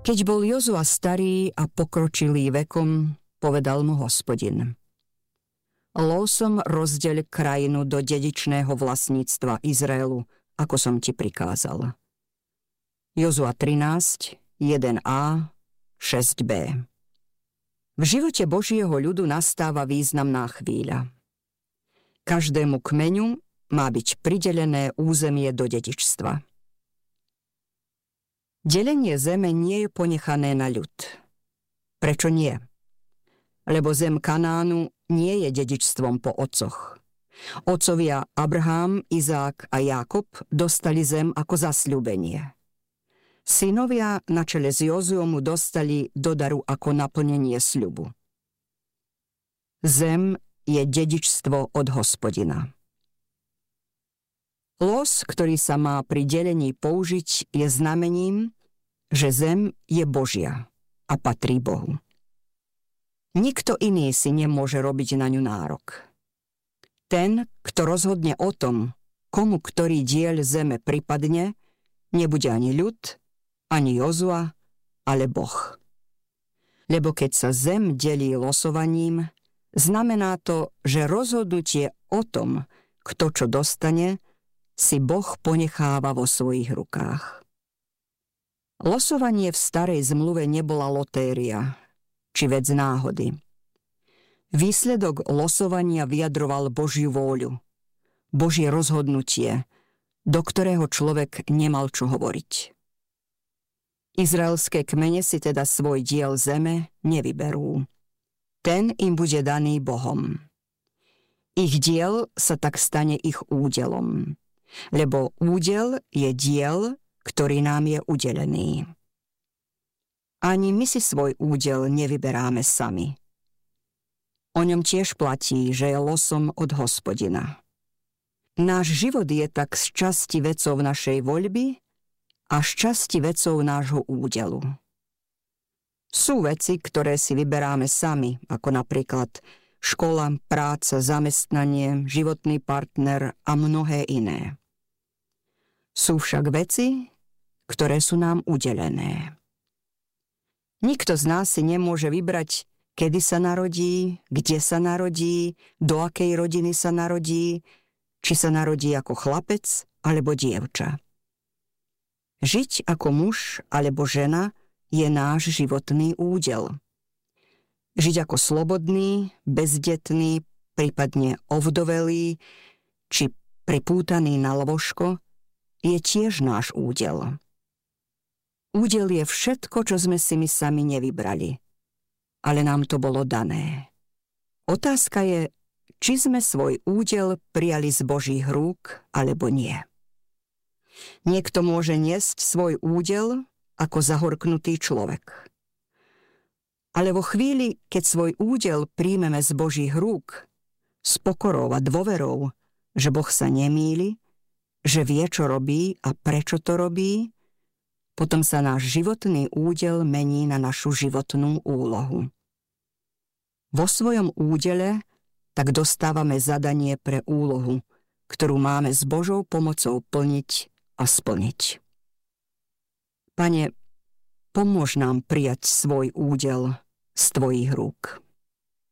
Keď bol Jozua starý a pokročilý vekom, povedal mu Hospodin: Lósom rozdeľ krajinu do dedičného vlastníctva Izraelu, ako som ti prikázal. Jozua 13, 1a, 6b. V živote Božieho ľudu nastáva významná chvíľa. Každému kmeňu má byť pridelené územie do dedičstva. Delenie zeme nie je ponechané na ľud. Prečo nie? Lebo zem Kanánu nie je dedičstvom po otcoch. Otcovia Abraham, Izák a Jákob dostali zem ako zasľúbenie. Synovia na čele s Jozuom dostali do daru ako naplnenie sľubu. Zem je dedičstvo od Hospodina. Los, ktorý sa má pri delení použiť, je znamením, že zem je Božia a patrí Bohu. Nikto iný si nemôže robiť na ňu nárok. Ten, kto rozhodne o tom, komu ktorý diel zeme pripadne, nebude ani ľud, ani Jozua, ale Boh. Lebo keď sa zem delí losovaním, znamená to, že rozhodnutie o tom, kto čo dostane, si Boh ponecháva vo svojich rukách. Losovanie v starej zmluve nebola lotéria, či vec náhody. Výsledok losovania vyjadroval Božiu vôľu, Božie rozhodnutie, do ktorého človek nemal čo hovoriť. Izraelské kmene si teda svoj diel zeme nevyberú. Ten im bude daný Bohom. Ich diel sa tak stane ich údelom, lebo údel je diel, ktorý nám je udelený. Ani my si svoj údel nevyberáme sami. O ňom tiež platí, že je losom od Hospodina. Náš život je tak z časti vecou našej voľby a z časti vecou nášho údelu. Sú veci, ktoré si vyberáme sami, ako napríklad škola, práca, zamestnanie, životný partner a mnohé iné. Sú však veci, ktoré sú nám udelené. Nikto z nás si nemôže vybrať, kedy sa narodí, kde sa narodí, do akej rodiny sa narodí, či sa narodí ako chlapec alebo dievča. Žiť ako muž alebo žena je náš životný údel. Žiť ako slobodný, bezdetný, prípadne ovdovelý či pripútaný na lôžko je tiež náš údel. Údel je všetko, čo sme si my sami nevybrali, ale nám to bolo dané. Otázka je, či sme svoj údel prijali z Božích rúk, alebo nie. Niekto môže niesť svoj údel ako zahorknutý človek. Ale vo chvíli, keď svoj údel príjmeme z Božích rúk, s pokorou a dôverou, že Boh sa nemýli, že vie, čo robí a prečo to robí, potom sa náš životný údel mení na našu životnú úlohu. Vo svojom údele tak dostávame zadanie pre úlohu, ktorú máme s Božou pomocou plniť a splniť. Pane, pomôž nám prijať svoj údel z tvojich rúk.